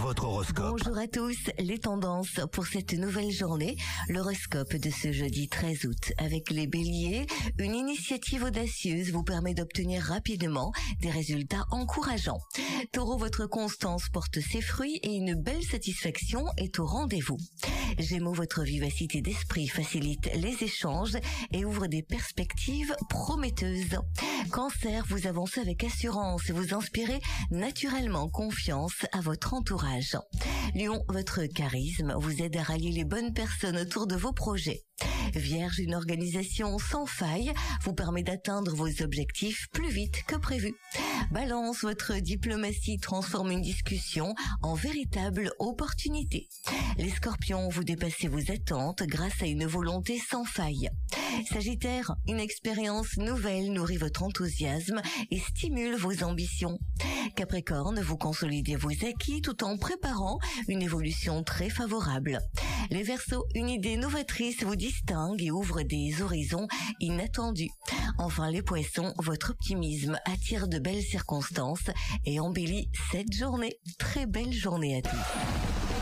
votre horoscope. Bonjour à tous, les tendances pour cette nouvelle journée, l'horoscope de ce jeudi 13 août. Avec les béliers, une initiative audacieuse vous permet d'obtenir rapidement des résultats encourageants. Taureau, votre constance porte ses fruits et une belle satisfaction est au rendez-vous. Gémeaux, votre vivacité d'esprit facilite les échanges et ouvre des perspectives prometteuses. Cancer, vous avancez avec assurance et vous inspirez naturellement confiance à votre entourage. Lion, votre charisme vous aide à rallier les bonnes personnes autour de vos projets. Vierge, une organisation sans faille vous permet d'atteindre vos objectifs plus vite que prévu. Balance, votre diplomatie transforme une discussion en véritable opportunité. Les Scorpions, vous dépassez vos attentes grâce à une volonté sans faille. Sagittaire, une expérience nouvelle nourrit votre enthousiasme et stimule vos ambitions. Capricorne, vous consolidez vos acquis tout en préparant une évolution très favorable. Les Verseaux, une idée novatrice vous distingue et ouvre des horizons inattendus. Enfin les Poissons, votre optimisme attire de belles circonstances et embellit cette journée. Très belle journée à tous.